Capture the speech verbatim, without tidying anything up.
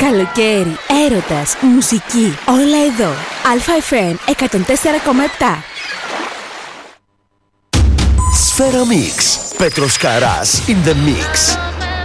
καλοκαίρι, έρωτας, μουσική, όλα εδώ. Αλφα εφ εμ εκατόν τέσσερα κόμμα επτά. Σφαίρα Mix. Πέτρος Καράς in the mix.